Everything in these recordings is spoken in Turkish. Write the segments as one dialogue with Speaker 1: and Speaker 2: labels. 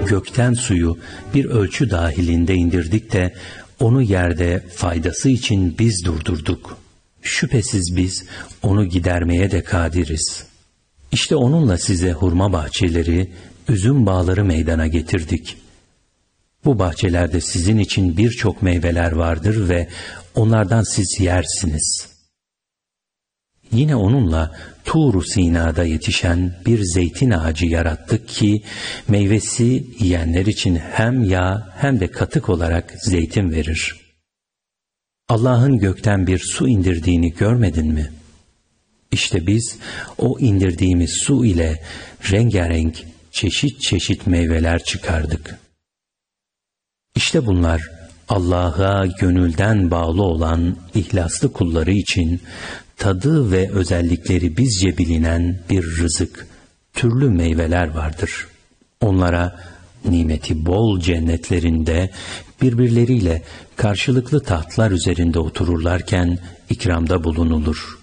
Speaker 1: Gökten suyu bir ölçü dahilinde indirdik de onu yerde faydası için biz durdurduk. Şüphesiz biz onu gidermeye de kadiriz. İşte onunla size hurma bahçeleri, üzüm bağları meydana getirdik. Bu bahçelerde sizin için birçok meyveler vardır ve onlardan siz yersiniz. Yine onunla Tur-u Sina'da yetişen bir zeytin ağacı yarattık ki meyvesi yiyenler için hem yağ hem de katık olarak zeytin verir. Allah'ın gökten bir su indirdiğini görmedin mi? İşte biz o indirdiğimiz su ile rengarenk çeşit çeşit meyveler çıkardık. İşte bunlar Allah'a gönülden bağlı olan ihlaslı kulları için tadı ve özellikleri bizce bilinen bir rızık, türlü meyveler vardır. Onlara nimeti bol cennetlerinde birbirleriyle karşılıklı tahtlar üzerinde otururlarken ikramda bulunulur.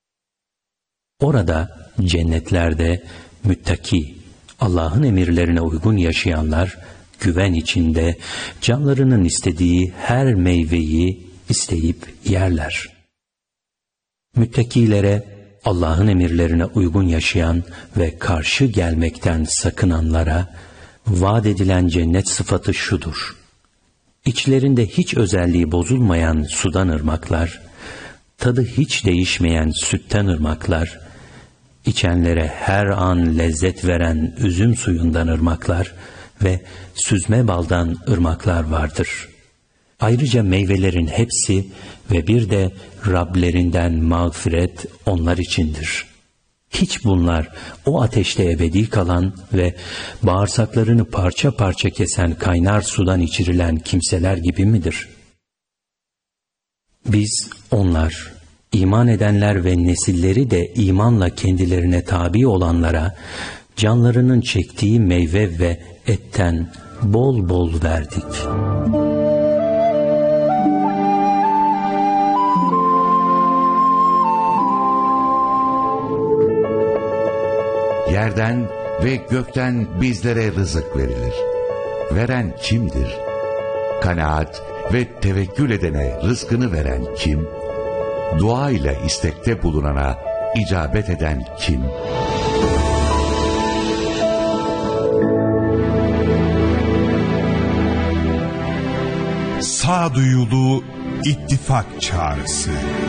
Speaker 1: Orada cennetlerde müttaki, Allah'ın emirlerine uygun yaşayanlar güven içinde canlarının istediği her meyveyi isteyip yerler. Müttakilere, Allah'ın emirlerine uygun yaşayan ve karşı gelmekten sakınanlara vaat edilen cennet sıfatı şudur: İçlerinde hiç özelliği bozulmayan sudan ırmaklar, tadı hiç değişmeyen sütten ırmaklar, içenlere her an lezzet veren üzüm suyundan ırmaklar ve süzme baldan ırmaklar vardır. Ayrıca meyvelerin hepsi ve bir de Rablerinden mağfiret onlar içindir. Hiç bunlar o ateşte ebedi kalan ve bağırsaklarını parça parça kesen kaynar sudan içirilen kimseler gibi midir? Biz onlar, iman edenler ve nesilleri de imanla kendilerine tabi olanlara canlarının çektiği meyve ve etten bol bol verdik.
Speaker 2: Yerden ve gökten bizlere rızık verilir. Veren kimdir? Kanaat ve tevekkül edene rızkını veren kim? Dua ile istekte bulunana icabet eden kim?
Speaker 3: Sağduyulu ittifak çağrısı.